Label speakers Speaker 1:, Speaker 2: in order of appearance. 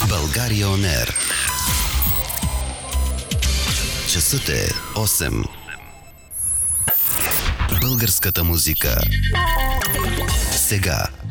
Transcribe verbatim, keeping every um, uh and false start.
Speaker 1: България On Air. Часът е осем. Българската музика. Сега